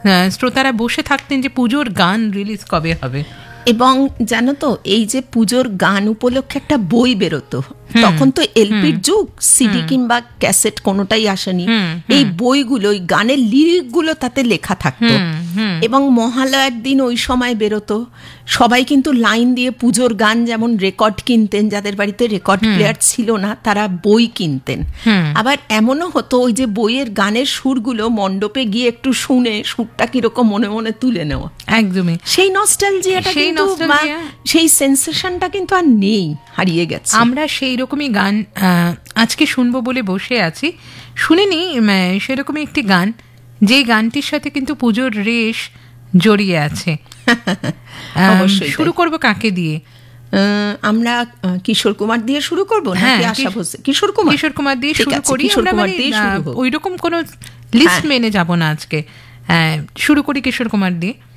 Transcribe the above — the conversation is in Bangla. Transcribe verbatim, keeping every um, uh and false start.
শ্রোতারা বসে থাকতেন যে পুজোর গান রিলিজ কবে হবে। এবং জানো তো, এই যে পুজোর গান উপলক্ষে একটা বই বেরোতো, তখন তো এলপির যুগ, সিডি কিংবা ক্যাসেট কোনোটাই আসেনি। এই বইগুলো, ওই গানের লিরিকগুলো তাতে লেখা থাকতো এবং মহালয়ার দিন ওই সময় বেরোতো। সবাই কিন্তু লাইন দিয়ে পুজোর গান যেমন রেকর্ড কিনতেন, যাদের বাড়িতে রেকর্ড প্লেয়ার ছিল না তারা বই কিনতেন। আবার এমনও হতো ওই যে বইয়ের গানের সুরগুলো মণ্ডপে গিয়ে একটু শুনে সুরটা কিরকম মনে মনে তুলে নেওয়া। একদমই সেই নস্টালজিয়াটা, কিন্তু সেই সেন্সেশনটা কিন্তু আর নেই, হারিয়ে গেছে। আমরা সেই রকমই গান আজকে শুনবো বলে বসে আছি। শুনিনি সেরকমই একটি গান, যে গানটির সাথে কিন্তু পুজোর রেশ জড়িয়ে আছে। শুরু করব কাকে দিয়ে? আমরা কিশোর কুমার দিয়ে শুরু করবো নাকি আশা ভোসলে? কিশোর কুমার কিশোর কুমার দিয়ে শুরু করি। ওই রকম কোনো লিস্ট মেনে যাব না আজকে, শুরু করি কিশোর কুমার দিয়ে।